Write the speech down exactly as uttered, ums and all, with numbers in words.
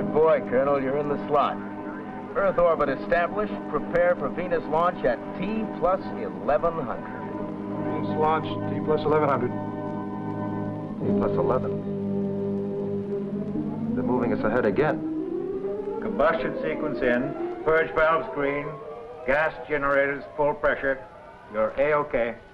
Good boy, Colonel. You're in the slot. Earth orbit established. Prepare for Venus launch at T plus eleven hundred. Venus launch, T plus eleven hundred. T plus eleven. They're moving us ahead again. Combustion sequence in. Purge valves green. Gas generators full pressure. You're A-OK.